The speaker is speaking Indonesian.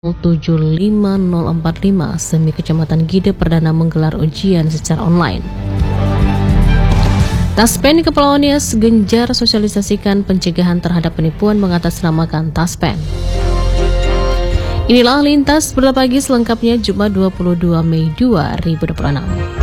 75045 Semi Kecamatan Gide Perdana menggelar ujian secara online. Taspen Kepulauan Nias gencar sosialisasikan pencegahan terhadap penipuan mengatasnamakan Taspen. Inilah lintas berita pagi selengkapnya Jumat 22 Mei 2026.